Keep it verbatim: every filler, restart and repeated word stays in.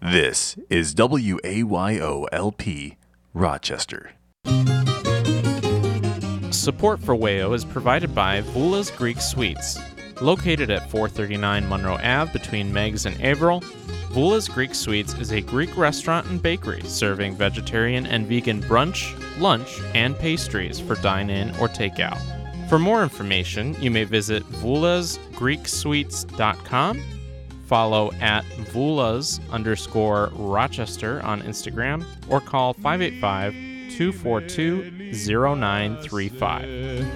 This is W A Y O L P, Rochester. Support for W A O is provided by Vula's Greek Sweets. Located at four thirty-nine Monroe Avenue between Meigs and Averill, Vula's Greek Sweets is a Greek restaurant and bakery serving vegetarian and vegan brunch, lunch, and pastries for dine-in or takeout. For more information, you may visit vulas greek sweets dot com, follow at vulas underscore Rochester on Instagram, or call five eight five, two four two, zero nine three five.